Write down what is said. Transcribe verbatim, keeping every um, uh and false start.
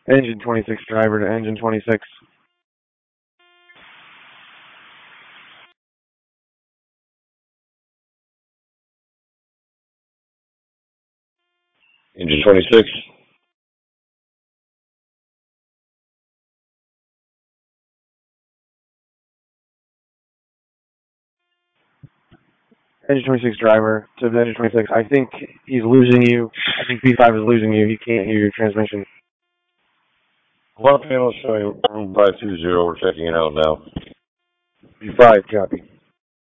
Engine twenty-six driver to engine twenty-six. Engine twenty-six. Engine twenty-six driver to engine twenty-six. I think he's losing you. I think B five is losing you. He can't hear your transmission. Alarm panel showing room five two zero. We're checking it out now. B five, copy.